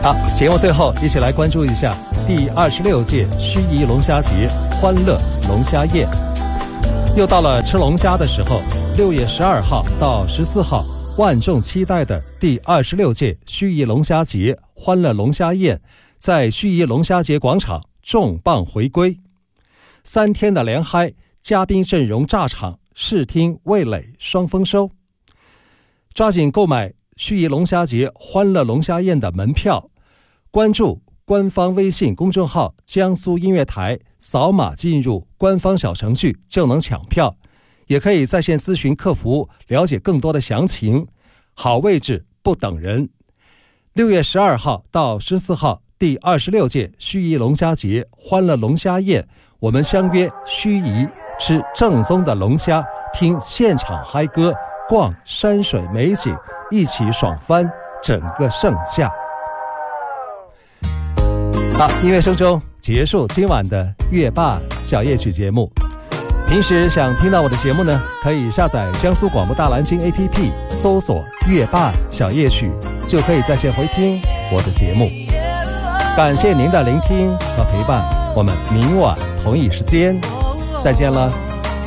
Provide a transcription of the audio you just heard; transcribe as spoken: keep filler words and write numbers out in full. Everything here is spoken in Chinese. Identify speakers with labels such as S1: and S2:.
S1: 好，节目最后一起来关注一下第二十六届盱眙龙虾节欢乐龙虾宴。又到了吃龙虾的时候，六月十二号到十四号，万众期待的第二十六届盱眙龙虾节欢乐龙虾宴在盱眙龙虾节广场重磅回归。三天的联嗨，嘉宾阵容炸场，视听味蕾双丰收。抓紧购买盱眙龙虾节欢乐龙虾宴的门票，关注官方微信公众号江苏音乐台，扫码进入官方小程序就能抢票，也可以在线咨询客服了解更多的详情。好位置不等人。六月十二号到十四号，第二十六届盱眙龙虾节欢乐龙虾宴，我们相约盱眙，吃正宗的龙虾，听现场嗨歌，逛山水美景，一起爽翻整个盛夏。好，音乐声中结束今晚的乐霸小夜曲节目。平时想听到我的节目呢，可以下载江苏广播大蓝鲸 A P P， 搜索乐霸小夜曲，就可以在线回听我的节目。感谢您的聆听和陪伴，我们明晚同一时间再见了。